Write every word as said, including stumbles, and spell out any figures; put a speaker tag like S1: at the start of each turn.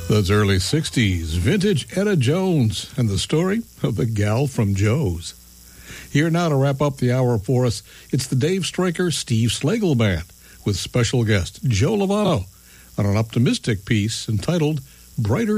S1: Those early sixties, vintage Etta Jones and the story of the gal from Joe's. Here now to wrap up the hour for us, it's the Dave Stryker Steve Slagle Band with special guest Joe Lovano on an optimistic piece entitled Brighter